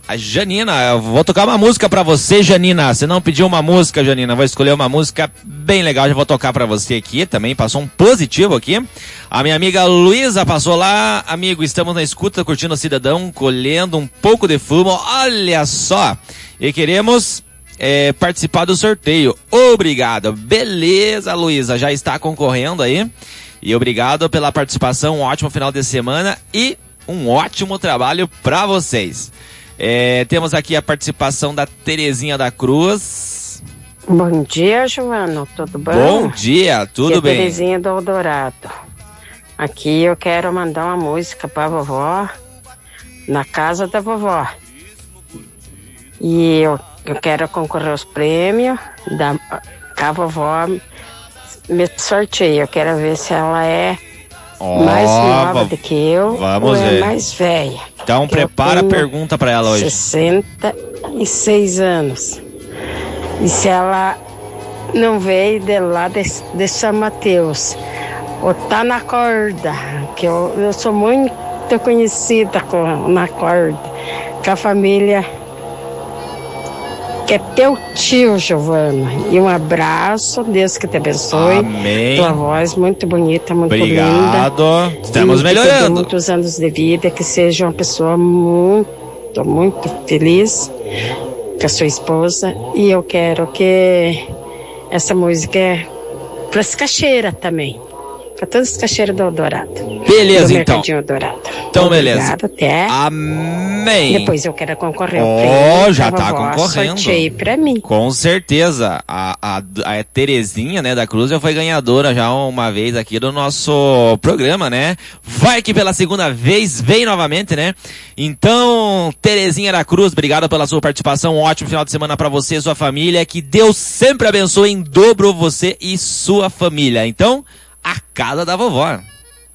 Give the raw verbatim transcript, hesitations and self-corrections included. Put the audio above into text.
A Janina, eu vou tocar uma música pra você, Janina. Você não pediu uma música, Janina. Vou escolher uma música bem legal. Já vou tocar pra você aqui também. Passou um positivo aqui. A minha amiga Luísa passou lá. Amigo, estamos na escuta, curtindo o Cidadão, colhendo um pouco de fumo. Olha só. E queremos é, participar do sorteio. Obrigado. Beleza, Luísa. Já está concorrendo aí. E obrigado pela participação. Um ótimo final de semana e um ótimo trabalho pra vocês. É, temos aqui a participação da Terezinha da Cruz. Bom dia, Joana, tudo bom? Bom dia, tudo aqui é bem. Terezinha do Eldorado. Aqui eu quero mandar uma música pra vovó, na casa da vovó. E eu, eu quero concorrer aos prêmios da a vovó me sorteia. Eu quero ver se ela é oh, mais nova do que eu vamos ou ver. é mais velha. Então prepara a pergunta pra ela hoje. sessenta e seis anos. E se ela não veio de lá de, de São Mateus, ou tá na corda, que eu, eu sou muito conhecida com, na corda, com a família, que é teu tio, Giovana. E um abraço, Deus que te abençoe. Amém. Tua voz muito bonita, muito Obrigado. linda. Estamos e melhorando. Que muitos anos de vida, que seja uma pessoa muito, muito feliz com a sua esposa. E eu quero que essa música é para as caixeiras também. Para todas as caixeiras do Eldorado. Beleza, do então. Eldorado. Então, beleza. Obrigado, até. Amém. Depois eu quero concorrer ao Oh, prêmio. já tá vovó, concorrendo. Sorteio pra mim. Com certeza. A, a, a Terezinha, né, da Cruz já foi ganhadora já uma vez aqui do nosso programa, né? Vai que pela segunda vez, vem novamente, né? Então, Terezinha da Cruz, obrigado pela sua participação. Um ótimo final de semana pra você e sua família. Que Deus sempre abençoe em dobro você e sua família. Então, a casa da vovó.